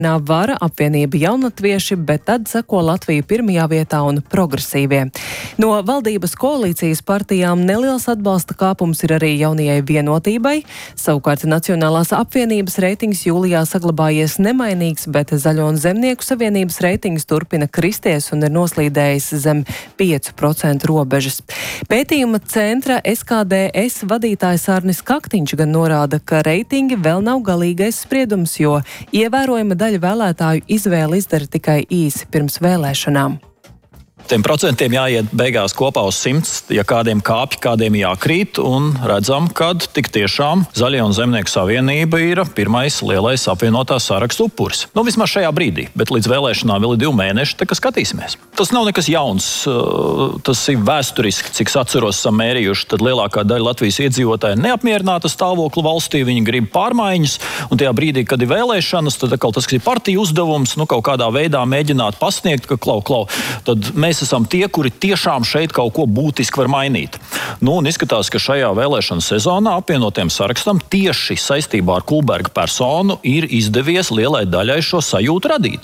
Vara, apvienība Jaunatvieši, bet tad seko Latvija pirmajā vietā un progresīvie. No valdības koalīcijas partijām neliels atbalsta kāpums ir arī jaunajai Vienotībai. Savukārt Nacionālās apvienības reitings jūlijā saglabājies nemainīgs, bet Zaļo un Zemnieku savienības reitings turpina kristies un ir noslīdējis zem 5% robežas. Pētījuma centra SKDS vadītājs Arnis Kaktiņš gan norāda, ka reitingi vēl nav galīgais spriedums, jo ievērojama daļa vēlētāju izvēli izdara tikai īsi pirms vēlēšanām. Tiem procentiem jāiet beigās kopā uz 100, ja kādiem kāpj, kādiem jākrīt, un redzam, kad tik tiešām Zaļie un Zemnieku savienība ir pirmais lielais apvienotās sarakstu upuris. Vismaz šajā brīdī, bet līdz vēlēšanām vēl ir 2 mēneši, tā kā skatīsimies. Tas nav nekas jauns, tas ir vēsturiski, cik atceros esam mērījuši, tad lielākā daļa Latvijas iedzīvotāji neapmierināta stāvokli valstī, viņi grib pārmaiņas, un tajā brīdī, kad ir vēlēšanas, tad atkal tas ir partiju uzdevums, kaut kādā veidā mēģināt pasniegt, ka klau, tad mēs esam tie, kuri tiešām šeit kaut ko būtiski var mainīt. Un izskatās, ka šajā vēlēšanu sezonā apvienotiem sarakstam tieši saistībā ar Kulberga personu ir izdevies lielai daļai šo sajūtu radīt.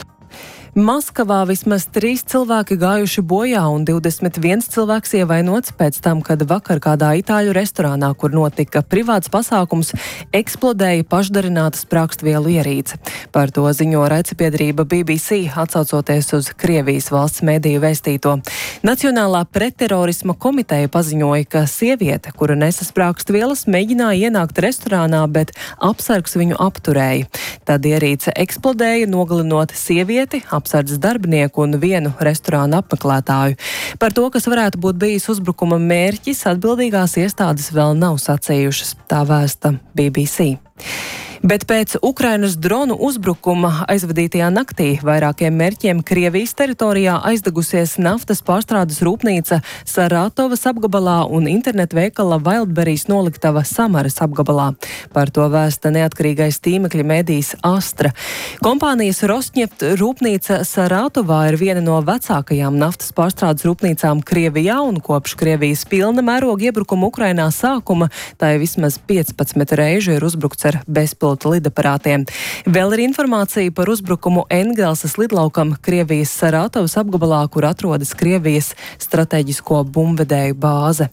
Maskavā vismaz 3 cilvēki gājuši bojā un 21 cilvēks ievainots pēc tam, kad vakar kādā itāļu restorānā, kur notika privāts pasākums, eksplodēja pašdarināta sprākstvielu ierīce. Par to ziņo raidsabiedrība BBC, atsaucoties uz Krievijas valsts mediju vēstīto. Nacionālā pretterorisma komiteja paziņoja, ka sieviete, kura nesa sprākstvielas, mēģināja ienākt restorānā, bet apsargs viņu apturēja. Tad ierīce eksplodēja, nogalinot sievieti, apsardzes darbinieku un vienu restorānu apmeklētāju. Par to, kas varētu būt bijis uzbrukuma mērķis, atbildīgās iestādes vēl nav sacījušas, tā vēsta BBC. Bet pēc Ukrainas dronu uzbrukuma aizvadītajā naktī vairākiem mērķiem Krievijas teritorijā aizdegusies naftas pārstrādes rūpnīca Saratovas apgabalā un internetveikala Wildberries noliktava Samaras apgabalā. Par to vēsta neatkarīgais tīmekļa medijs Astra. Kompānijas Rosneft rūpnīca Saratovā ir viena no vecākajām naftas pārstrādes rūpnīcām Krievijā, un kopš Krievijas pilna mēroga iebrukuma Ukrainā sākuma tai vismaz 15 reižu ir uzbrukts ar bezpilota lidaparātiem. Vēl ir informācija par uzbrukumu Engelsas lidlaukam Krievijas Saratovas apgabalā, kur atrodas Krievijas strateģisko bumbvedēju bāze.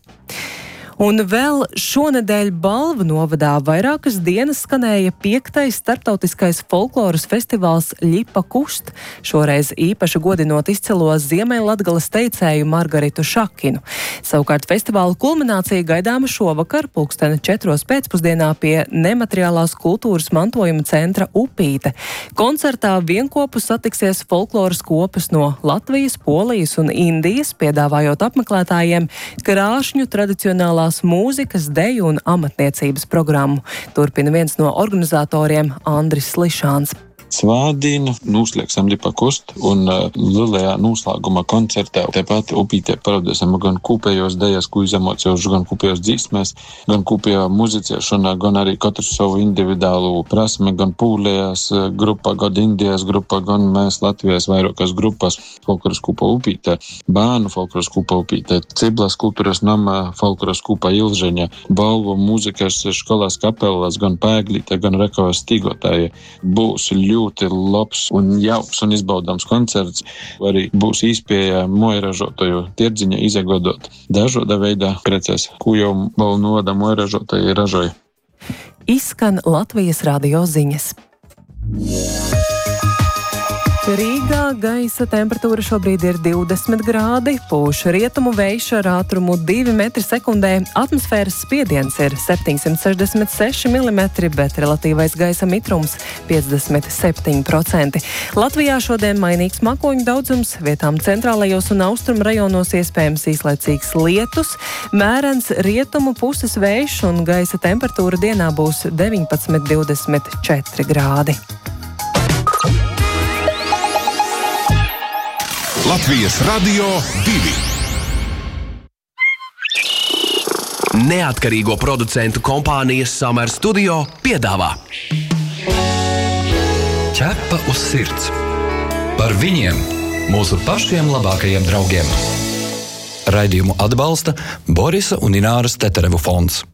Un vēl šonedēļ Balvu novadā vairākas dienas skanēja 5. starptautiskais folkloras festivāls Ļipa Kust, šoreiz īpaši godinot izcilo Ziemeļlatgales teicēju Margaritu Šakinu. Savukārt festivāla kulminācija gaidāma šovakar 4:00 pēcpusdienā pie nemateriālās kultūras mantojuma centra Upīte. Koncertā vienkopus satiksies folkloras kopas no Latvijas, Polijas un Indijas, piedāvājot apmeklētājiem krāšņu tradicionālā mūzikas, deju un amatniecības programmu. Turpina viens no organizatoriem Andris Slišāns. Svādienu noslēgsim Ļipa Kust un lielajā noslēguma koncertā tepat Upītē parodēsim gan kopējos dejas, ko izemocējuši, gan kopējos dzīsmēs, gan kopējā muzicēšanā, gan arī katrs savu individuālu prasmi, gan pūlējās grupa, gan Indijas grupa, gan mēs Latvijas vairākas grupas, folkloras kūpa Upītē, bērnu folkloras kūpa Upītē, Ciblas kultūras nama folkloras kūpa Ilžeņa, Balvu mūzikas školās kapelas, gan Pēglīte, gan Rekavas Stīgotāja. Būs ļoti labs un jauks un izbaudāms koncerts. Arī būs iespēja mojražotoju tirdziņa izagodot dažādā veidā preces, ko jau vēl novada mojražotoji ražoja. Izskan Latvijas radio ziņas. Rīgā gaisa temperatūra šobrīd ir 20 grādi, pūš rietumu vējš ar ātrumu 2 metri sekundē, atmosfēras spiediens ir 766 mm, bet relatīvais gaisa mitrums 57%. Latvijā šodien mainīgs mākoņu daudzums, vietām centrālajos un austrumu rajonos iespējams īslaicīgs lietus, mērens rietumu puses vējš un gaisa temperatūra dienā būs 19–24 grādi. Latvijas Radio 2. Neatkarīgo producentu kompānijas Summer Studio piedāvā Ķepa uz sirds. Par viņiem, mūsu pašiem labākajiem draugiem. Raidījumu atbalsta Borisa un Ināras Teterevu fonds.